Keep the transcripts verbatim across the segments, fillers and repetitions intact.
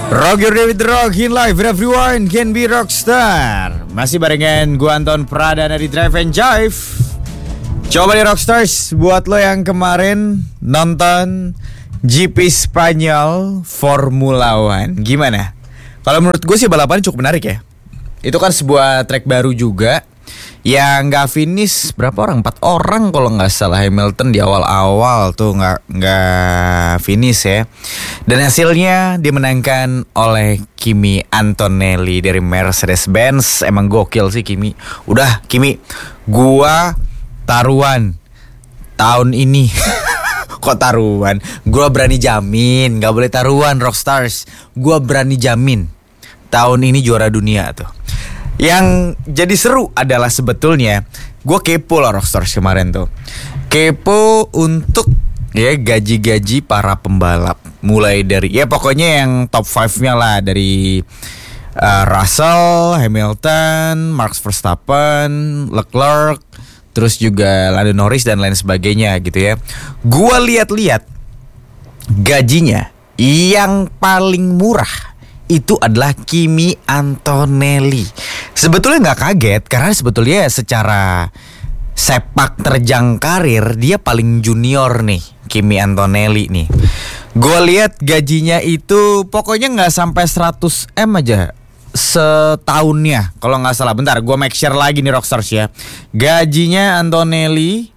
Rock your day with the rock in life, everyone can be rockstar. Masih barengan gua Anton Pradana di Drive and Jive. Coba di Rockstars, buat lo yang kemarin nonton G P Spanyol Formula One, gimana? Kalau menurut gue sih balapannya cukup menarik ya. Itu kan sebuah track baru juga yang nggak finish berapa orang? Empat orang kalau nggak salah. Hamilton di awal-awal tuh nggak nggak finish ya. Dan hasilnya dimenangkan oleh Kimi Antonelli dari Mercedes-Benz. Emang gokil sih Kimi. Udah Kimi, gua taruhan tahun ini. Kok taruhan? Gua berani jamin, nggak boleh taruhan Rockstars. Gua berani jamin tahun ini juara dunia tuh. Yang jadi seru adalah sebetulnya gue kepo lah Rockstars kemarin tuh. Kepo untuk ya gaji-gaji para pembalap. Mulai dari ya pokoknya yang top lima-nya lah. Dari uh, Russell, Hamilton, Max Verstappen, Leclerc, terus juga Lando Norris dan lain sebagainya gitu ya. Gue lihat-lihat gajinya yang paling murah itu adalah Kimi Antonelli. Sebetulnya gak kaget, karena sebetulnya secara sepak terjang karir dia paling junior nih, Kimi Antonelli nih. Gue lihat gajinya itu pokoknya gak sampai seratus M aja setahunnya, kalau gak salah. Bentar, gue make sure lagi nih Rockstars ya. Gajinya Antonelli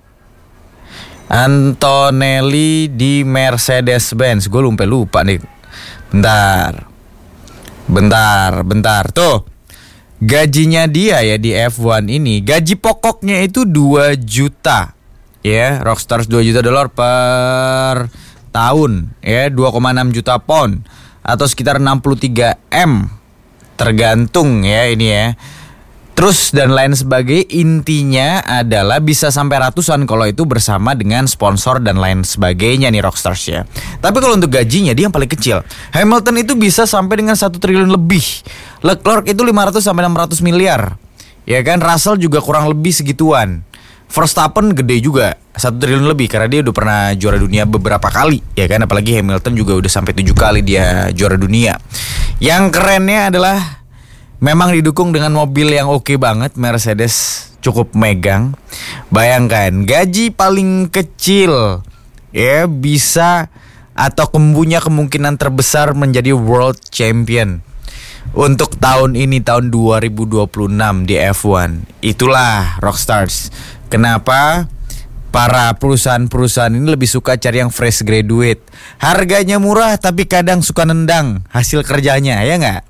Antonelli di Mercedes-Benz. Gue lupa-lupa nih. Bentar Bentar, bentar. Tuh, gajinya dia ya di F satu ini, gaji pokoknya itu dua juta. Ya, Rockstars dua juta dolar per tahun. Ya, dua koma enam juta pound atau sekitar enam puluh tiga M. Tergantung ya ini ya. Terus dan lain sebagainya, intinya adalah bisa sampai ratusan kalau itu bersama dengan sponsor dan lain sebagainya nih Rockstars ya. Tapi kalau untuk gajinya dia yang paling kecil. Hamilton itu bisa sampai dengan satu triliun lebih. Leclerc itu lima ratus sampai enam ratus miliar. Ya kan, Russell juga kurang lebih segituan. Verstappen gede juga, satu triliun lebih karena dia udah pernah juara dunia beberapa kali. Ya kan, apalagi Hamilton juga udah sampai tujuh kali dia juara dunia. Yang kerennya adalah memang didukung dengan mobil yang oke banget, Mercedes cukup megang. Bayangkan gaji paling kecil ya bisa atau punya kemungkinan terbesar menjadi world champion untuk tahun ini, tahun dua ribu dua puluh enam di F satu. Itulah Rockstars. Kenapa para perusahaan-perusahaan ini lebih suka cari yang fresh graduate. Harganya murah tapi kadang suka nendang hasil kerjanya, ya nggak?